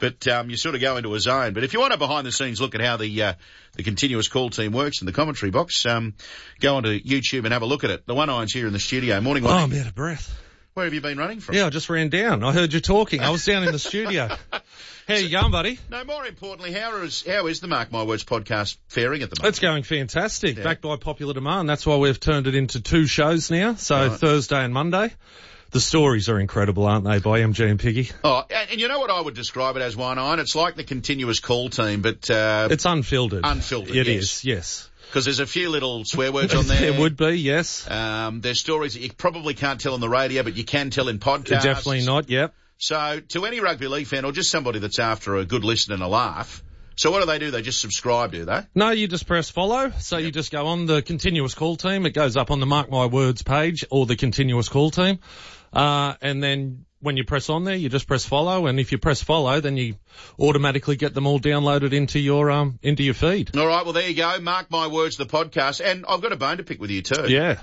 But you sort of go into a zone. But if you want a behind-the-scenes look at how the continuous call team works in the commentary box, go onto YouTube and have a look at it. The One Iron's here in the studio. Morning, One. Oh, I'm out of breath. Where have you been running from? Yeah, I just ran down. I heard you talking. I was down in the studio. How you going, buddy? No, more importantly, how is the Mark My Words podcast faring at the moment? It's going fantastic. Backed by popular demand. That's why we've turned it into 2 shows now. So right. Thursday and Monday. The stories are incredible, aren't they, by MG and Piggy? Oh, and you know what I would describe it as, One Iron? It's like the continuous call team, but... it's unfiltered. Unfiltered, It is, yes. Because there's a few little swear words on there. There would be, yes. There's stories that you probably can't tell on the radio, but you can tell in podcasts. Definitely not, yep. So, to any rugby league fan or just somebody that's after a good listen and a laugh, so what do? They just subscribe, do they? No, you just press follow. So you just go on the continuous call team. It goes up on the Mark My Words page or the continuous call team. And then when you press on there, you just press follow. And if you press follow, then you automatically get them all downloaded into your feed. All right. Well, there you go. Mark My Words, the podcast. And I've got a bone to pick with you too. Yeah.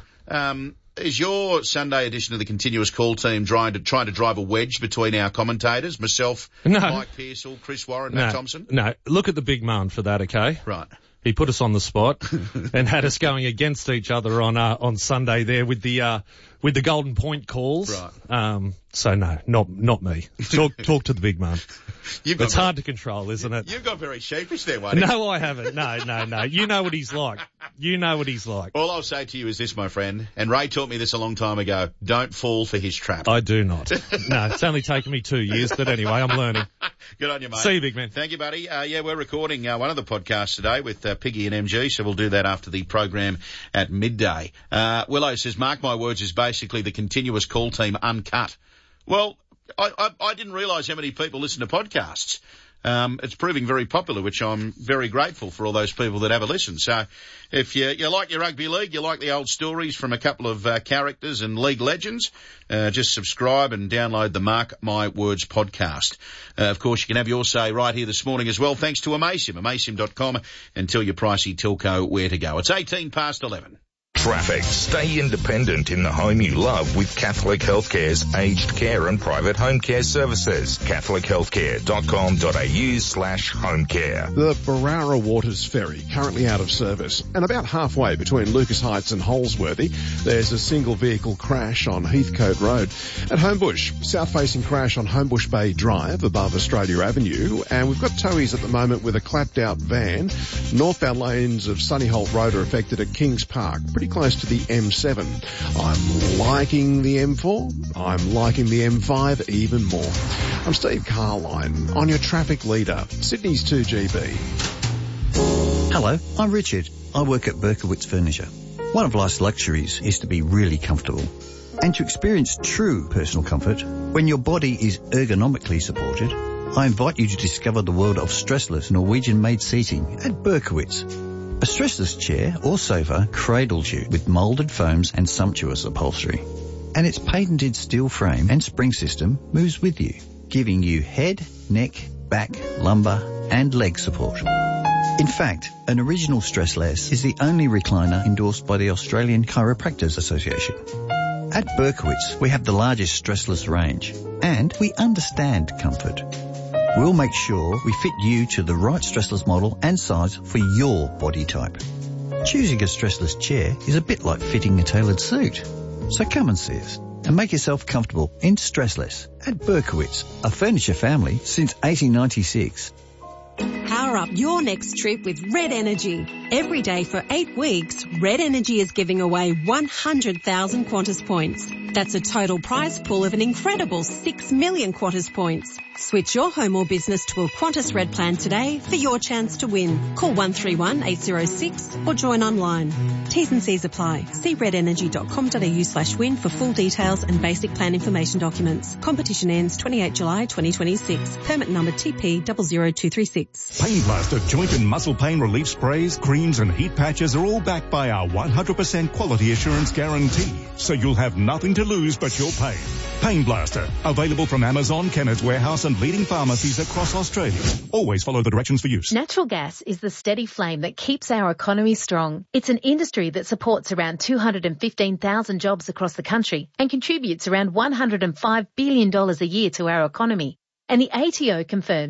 Is your Sunday edition of the continuous call team trying to drive a wedge between our commentators, myself, Mike Pearsall, Chris Warren, Matt Thompson? No. Look at the big man for that, okay? Right. He put us on the spot and had us going against each other on Sunday there with the golden point calls. Right. So no, not me. Talk to the big man. It's hard to control, isn't it? You've got very sheepish there, Waddy. No, I haven't. No. You know what he's like. All I'll say to you is this, my friend, and Ray taught me this a long time ago, don't fall for his trap. I do not. No, it's only taken me 2 years, but anyway, I'm learning. Good on you, mate. See you, big man. Thank you, buddy. We're recording one of the podcasts today with Piggy and MG, so we'll do that after the program at midday. Willow says, Mark My Words is basically the continuous call team uncut. Well, I didn't realise how many people listen to podcasts. It's proving very popular, which I'm very grateful for all those people that have a listen. So if you like your rugby league, you like the old stories from a couple of characters and league legends, just subscribe and download the Mark My Words podcast. Of course, you can have your say right here this morning as well, thanks to Amaysim, amaysim.com, and tell your pricey telco where to go. It's 11:18. Traffic. Stay independent in the home you love with Catholic Healthcare's aged care and private home care services. CatholicHealthcare.com.au/home care. The Barara Waters Ferry, currently out of service, and about halfway between Lucas Heights and Holsworthy, there's a single vehicle crash on Heathcote Road. At Homebush, south-facing crash on Homebush Bay Drive above Australia Avenue, and we've got towies at the moment with a clapped-out van. Northbound lanes of Sunnyholt Road are affected at Kings Park, pretty close to the M7. I'm liking the M4. I'm liking the M5 even more. I'm Steve Carline on your traffic leader, Sydney's 2GB. Hello, I'm Richard. I work at Berkowitz Furniture. One of life's luxuries is to be really comfortable. And to experience true personal comfort, when your body is ergonomically supported, I invite you to discover the world of stressless Norwegian-made seating at Berkowitz. A stressless chair or sofa cradles you with moulded foams and sumptuous upholstery. And its patented steel frame and spring system moves with you, giving you head, neck, back, lumbar and leg support. In fact, an original Stressless is the only recliner endorsed by the Australian Chiropractors Association. At Berkowitz, we have the largest stressless range, and we understand comfort. We'll make sure we fit you to the right stressless model and size for your body type. Choosing a stressless chair is a bit like fitting a tailored suit. So come and see us and make yourself comfortable in Stressless at Berkowitz, a furniture family since 1896. Power up your next trip with Red Energy. Every day for 8 weeks, Red Energy is giving away 100,000 Qantas points. That's a total prize pool of an incredible 6 million Qantas points. Switch your home or business to a Qantas Red plan today for your chance to win. Call 131 806 or join online. T's and C's apply. See redenergy.com.au/win for full details and basic plan information documents. Competition ends 28 July 2026. Permit number TP00236. Pain Blaster joint and muscle pain relief sprays, creams and heat patches are all backed by our 100% quality assurance guarantee. So you'll have nothing to lose but your pain. Pain Blaster, available from Amazon, Kennards Warehouse and leading pharmacies across Australia. Always follow the directions for use. Natural gas is the steady flame that keeps our economy strong. It's an industry that supports around 215,000 jobs across the country and contributes around $105 billion a year to our economy. And the ATO confirms